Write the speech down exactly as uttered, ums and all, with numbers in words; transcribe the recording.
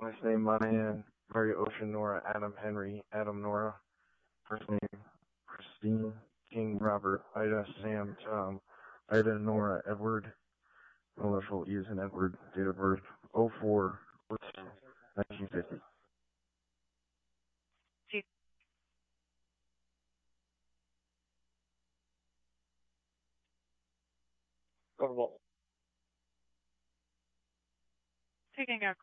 Last name Monahan, Mary Ocean Nora, Adam Henry, Adam Nora. First name Christine, King Robert, Ida Sam Tom, Ida Nora Edward. Initial is an Edward. Date of birth oh four nineteen fifty. Normal. Taking a